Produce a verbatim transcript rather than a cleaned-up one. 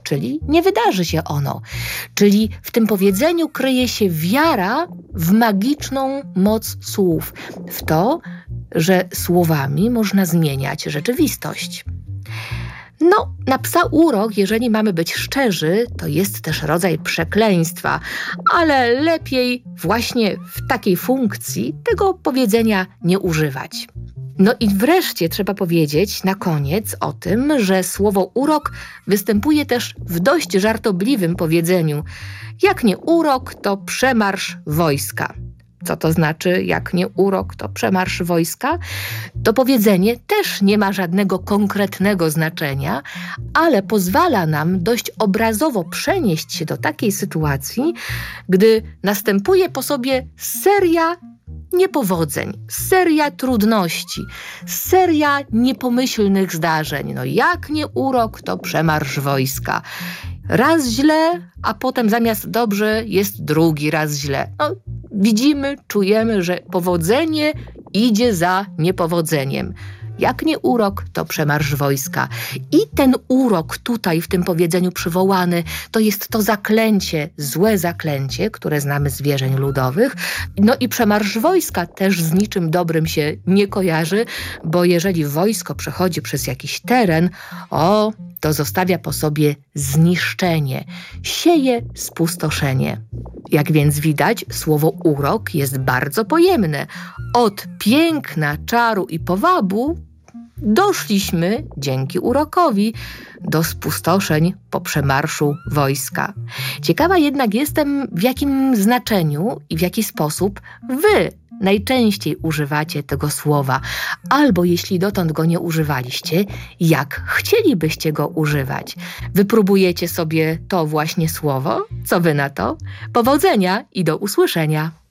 czyli nie wydarzy się ono. Czyli w tym powiedzeniu kryje się wiara w magiczną moc słów, w to, że słowami można zmieniać rzeczywistość. No, na psa urok, jeżeli mamy być szczerzy, to jest też rodzaj przekleństwa, ale lepiej właśnie w takiej funkcji tego powiedzenia nie używać. No i wreszcie trzeba powiedzieć na koniec o tym, że słowo urok występuje też w dość żartobliwym powiedzeniu. Jak nie urok, to przemarsz wojska. Co to znaczy, jak nie urok, to przemarsz wojska? To powiedzenie też nie ma żadnego konkretnego znaczenia, ale pozwala nam dość obrazowo przenieść się do takiej sytuacji, gdy następuje po sobie seria niepowodzeń, seria trudności, seria niepomyślnych zdarzeń. No jak nie urok, to przemarsz wojska. Raz źle, a potem zamiast dobrze jest drugi raz źle. No, widzimy, czujemy, że powodzenie idzie za niepowodzeniem. Jak nie urok, to przemarsz wojska. I ten urok tutaj w tym powiedzeniu przywołany, to jest to zaklęcie, złe zaklęcie, które znamy z wierzeń ludowych. No i przemarsz wojska też z niczym dobrym się nie kojarzy, bo jeżeli wojsko przechodzi przez jakiś teren, o, to zostawia po sobie zniszczenie, sieje spustoszenie. Jak więc widać, słowo urok jest bardzo pojemne. Od piękna, czaru i powabu doszliśmy, dzięki urokowi, do spustoszeń po przemarszu wojska. Ciekawa jednak jestem, w jakim znaczeniu i w jaki sposób wy najczęściej używacie tego słowa, albo jeśli dotąd go nie używaliście, jak chcielibyście go używać. Wypróbujecie sobie to właśnie słowo? Co wy na to? Powodzenia i do usłyszenia!